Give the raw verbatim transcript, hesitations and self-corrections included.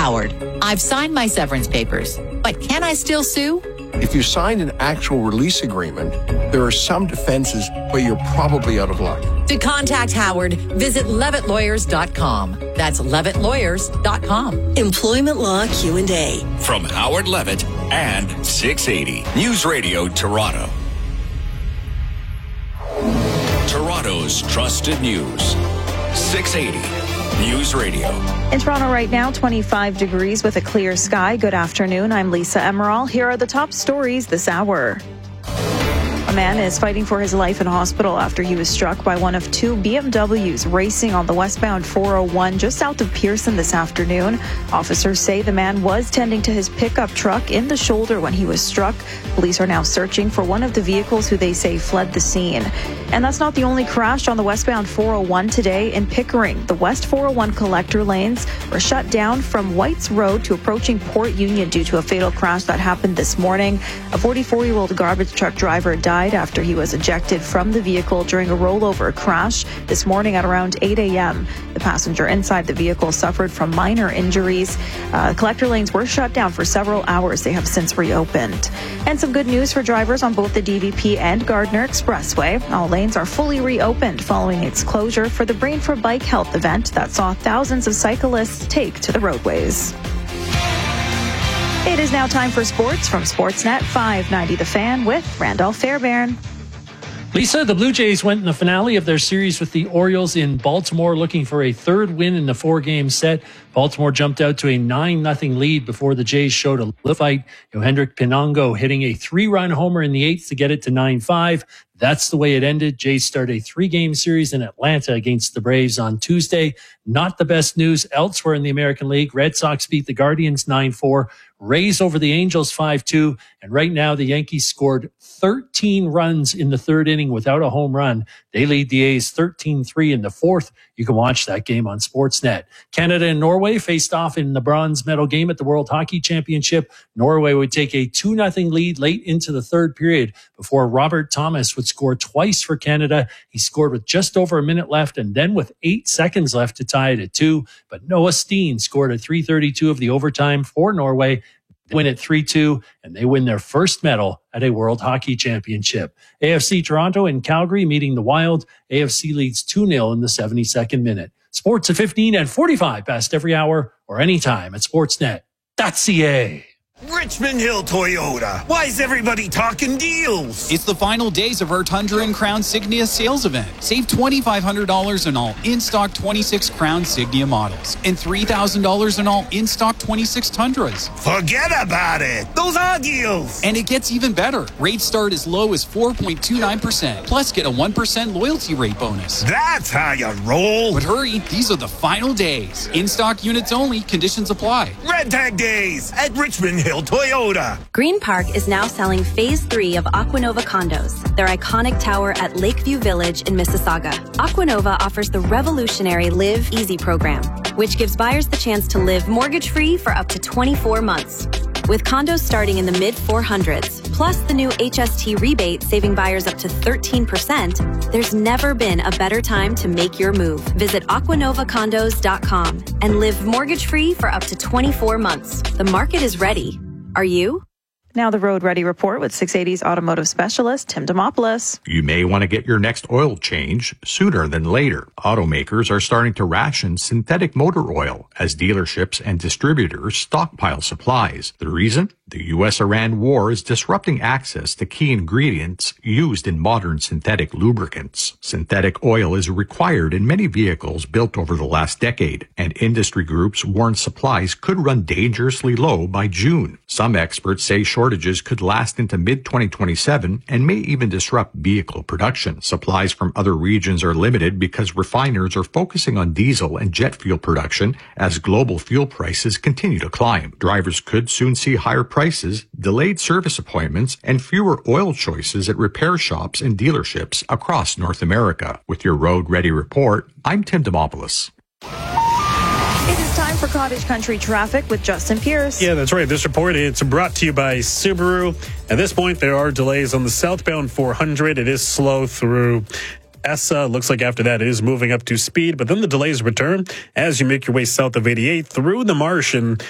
Howard, I've signed my severance papers, but can I still sue? If you signed an actual release agreement, there are some defenses, but you're probably out of luck. To contact Howard, visit levitt lawyers dot com. That's levitt lawyers dot com. Employment Law Q and A. From Howard Levitt and six eighty News Radio Toronto. Toronto's trusted news. six eighty News Radio. In Toronto right now, twenty-five degrees with a clear sky. Good afternoon. I'm Lisa Emerald. Here are the top stories this hour. A man is fighting for his life in hospital after he was struck by one of two B M Ws racing on the westbound four oh one just south of Pearson this afternoon. Officers say the man was tending to his pickup truck in the shoulder when he was struck. Police are now searching for one of the vehicles who they say fled the scene. And that's not the only crash on the westbound four oh one today in Pickering. The west four oh one collector lanes were shut down from Whites Road to approaching Port Union due to a fatal crash that happened this morning. A forty-four-year-old garbage truck driver died after he was ejected from the vehicle during a rollover crash this morning at around eight a.m. The passenger inside the vehicle suffered from minor injuries. Uh, collector lanes were shut down for several hours. They have since reopened. And some good news for drivers on both the D V P and Gardner Expressway. All lanes are fully reopened following its closure for the Brain for Bike Health event that saw thousands of cyclists take to the roadways. It is now time for sports from Sportsnet five ninety The Fan with Randolph Fairbairn. Lisa, the Blue Jays went in the finale of their series with the Orioles in Baltimore, looking for a third win in the four-game set. Baltimore jumped out to a nine nothing lead before the Jays showed a little fight. Yohendrick Pinango hitting a three-run homer in the eighth to get it to nine five. That's the way it ended. Jays start a three-game series in Atlanta against the Braves on Tuesday. Not the best news elsewhere in the American League. Red Sox beat the Guardians nine four. Rays over the Angels five two. And right now, the Yankees scored thirteen runs in the third inning without a home run. They lead the A's thirteen three in the fourth. You can watch that game on Sportsnet. Canada and Norway faced off in the bronze medal game at the World Hockey Championship. Norway would take a two nothing lead late into the third period before Robert Thomas would score twice for Canada. He scored with just over a minute left and then with eight seconds left to tie it at two. But Noah Steen scored at three thirty-two of the overtime for Norway. Win at three two, and they win their first medal at a World Hockey Championship. A F C Toronto and Calgary meeting the Wild. A F C leads two nil in the seventy-second minute. Sports at fifteen and forty-five past every hour or anytime at sportsnet dot c a. Richmond Hill Toyota. Why is everybody talking deals? It's the final days of our Tundra and Crown Signia sales event. Save twenty-five hundred dollars on all in-stock twenty-six Crown Signia models and three thousand dollars on all in-stock twenty-six Tundras. Forget about it. Those are deals. And it gets even better. Rates start as low as four point two nine percent. Plus, get a one percent loyalty rate bonus. That's how you roll. But hurry, these are the final days. In-stock units only. Conditions apply. Red Tag Days at Richmond Hill Toyota. Green Park is now selling phase three of Aquanova condos, their iconic tower at Lakeview Village in Mississauga. Aquanova offers the revolutionary Live Easy program, which gives buyers the chance to live mortgage-free for up to twenty-four months. With condos starting in the mid four hundreds, plus the new H S T rebate saving buyers up to thirteen percent, there's never been a better time to make your move. Visit aquanova condos dot com and live mortgage-free for up to twenty-four months. The market is ready. Are you? Now the Road Ready Report with six eighty's automotive specialist, Tim Demopoulos. You may want to get your next oil change sooner than later. Automakers are starting to ration synthetic motor oil as dealerships and distributors stockpile supplies. The reason? The U S Iran war is disrupting access to key ingredients used in modern synthetic lubricants. Synthetic oil is required in many vehicles built over the last decade, and industry groups warn supplies could run dangerously low by June. Some experts say shortages could last into mid twenty twenty-seven and may even disrupt vehicle production. Supplies from other regions are limited because refiners are focusing on diesel and jet fuel production as global fuel prices continue to climb. Drivers could soon see higher prices, delayed service appointments, and fewer oil choices at repair shops and dealerships across North America. With your Road Ready Report, I'm Tim Demopoulos. It is time for Cottage Country Traffic with Justin Pierce. Yeah, that's right. This report, it's brought to you by Subaru. At this point, there are delays on the southbound four hundred. It is slow through Essa. Looks like after that it is moving up to speed, but then the delays return as you make your way south of eighty-eight through the Marsh and